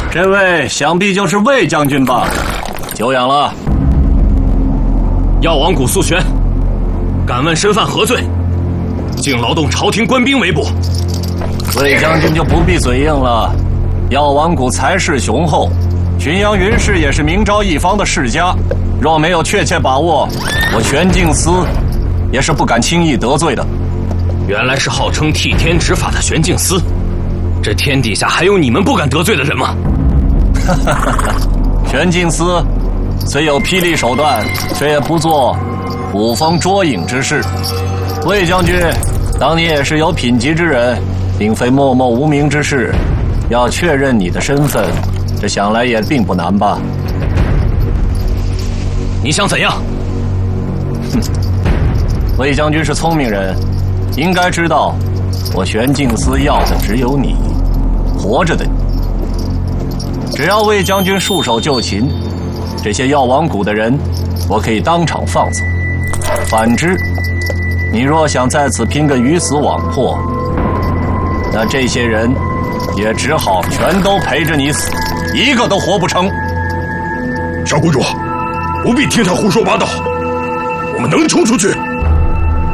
这位想必就是魏将军吧？久仰了。 药王谷肃玄，敢问身犯何罪？竟劳动朝廷官兵围捕。 魏将军就不必嘴硬了。药王谷财势雄厚，浔阳云氏也是明朝一方的世家，若没有确切把握，我全静司也是不敢轻易得罪的。 原来是号称替天执法的玄镜司，这天底下还有你们不敢得罪的人吗？ 玄镜司虽有霹雳手段，却也不做捕风捉影之事。魏将军，当你也是有品级之人，并非默默无名之士，要确认你的身份，这想来也并不难吧？ 你想怎样？ 哼，魏将军是聪明人，应该知道我玄镜司要的只有你，活着的你。只要魏将军束手就擒，这些药王谷的人我可以当场放走。反之，你若想在此拼个鱼死网破，那这些人也只好全都陪着你死，一个都活不成。 少谷主，不必听他胡说八道，我们能冲出去。